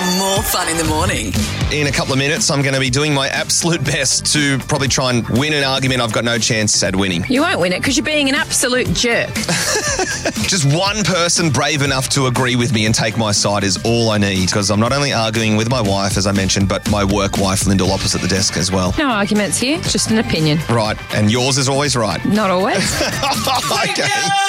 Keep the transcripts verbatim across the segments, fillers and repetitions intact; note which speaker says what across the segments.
Speaker 1: more fun in the morning.
Speaker 2: In a couple of minutes, I'm going to be doing my absolute best to probably try and win an argument I've got no chance at winning.
Speaker 3: You won't win it because you're being an absolute jerk.
Speaker 2: Just one person brave enough to agree with me and take my side is all I need, because I'm not only arguing with my wife, as I mentioned, but my work wife, Lyndall, opposite the desk as well.
Speaker 3: No arguments here, just an opinion.
Speaker 2: Right, and yours is always right.
Speaker 3: Not always.
Speaker 2: Okay.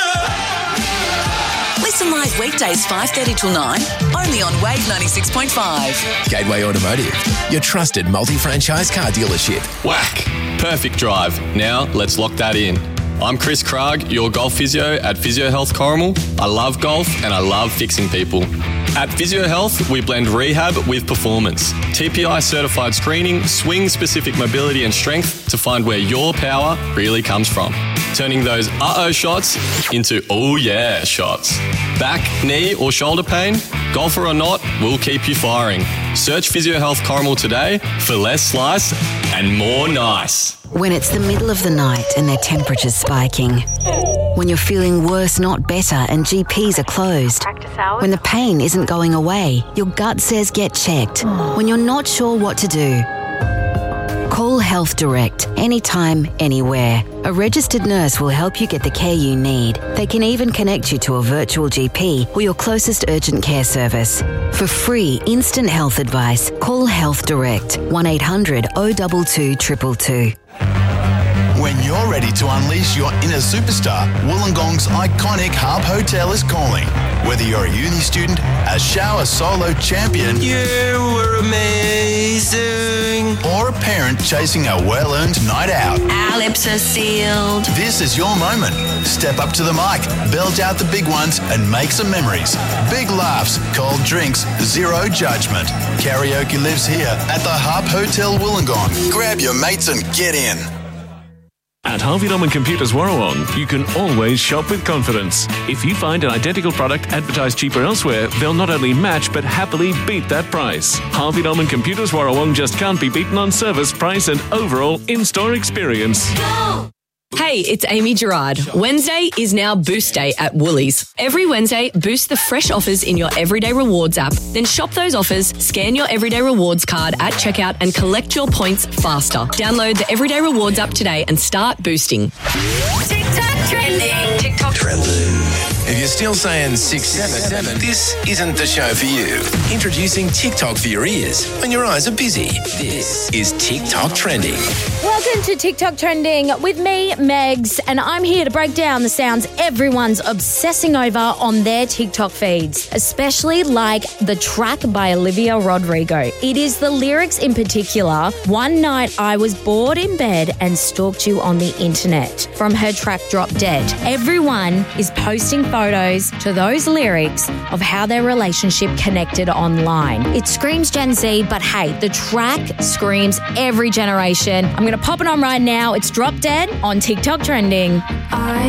Speaker 1: Listen live weekdays five thirty till nine, only on Wave ninety-six point five.
Speaker 4: Gateway Automotive, your trusted multi-franchise car dealership.
Speaker 5: Whack! Perfect drive. Now, let's lock that in. I'm Chris Krug, your golf physio at Physio Health Corrimal. I love golf and I love fixing people. At Physio Health, we blend rehab with performance. T P I certified screening, swing-specific mobility and strength to find where your power really comes from. Turning those uh-oh shots into oh yeah shots. Back, knee or shoulder pain? Golfer or not, we'll keep you firing. Search Physio Health Corrimal today for less slice and more nice.
Speaker 6: When it's the middle of the night and their temperature's spiking. When you're feeling worse, not better, and G Ps are closed. When the pain isn't going away, your gut says get checked. When you're not sure what to do. Call Health Direct, anytime, anywhere. A registered nurse will help you get the care you need. They can even connect you to a virtual G P or your closest urgent care service. For free, instant health advice, call Health Direct, one eight hundred oh two two two two two.
Speaker 7: When you're ready to unleash your inner superstar, Wollongong's iconic Harp Hotel is calling. Whether you're a uni student, a shower solo champion,
Speaker 8: you were amazing,
Speaker 7: or a parent chasing a well-earned night out,
Speaker 9: our lips are sealed.
Speaker 7: This is your moment. Step up to the mic, belt out the big ones, and make some memories. Big laughs, cold drinks, zero judgment. Karaoke lives here at the Harp Hotel Wollongong. Grab your mates and get in.
Speaker 10: At Harvey Norman Computers Warrawong, you can always shop with confidence. If you find an identical product advertised cheaper elsewhere, they'll not only match but happily beat that price. Harvey Norman Computers Warrawong just can't be beaten on service, price and overall in-store experience.
Speaker 11: Go! Hey, it's Amy Gerard. Wednesday is now Boost Day at Woolies. Every Wednesday, boost the fresh offers in your Everyday Rewards app. Then shop those offers, scan your Everyday Rewards card at checkout and collect your points faster. Download the Everyday Rewards app today and start boosting.
Speaker 9: TikTok trending. TikTok
Speaker 4: Trending. If you're still saying six seven, this isn't the show for you. Introducing TikTok for your ears when your eyes are busy. This is TikTok Trending.
Speaker 12: Welcome to TikTok Trending with me, Megs, and I'm here to break down the sounds everyone's obsessing over on their TikTok feeds, especially like the track by Olivia Rodrigo. It is the lyrics in particular. One night I was bored in bed and stalked you on the internet, from her track Drop Dead. Everyone is posting photos to those lyrics of how their relationship connected online. It screams Gen Z, but hey, the track screams every generation. I'm going to pop it on right now. It's Drop Dead on TikTok Trending. I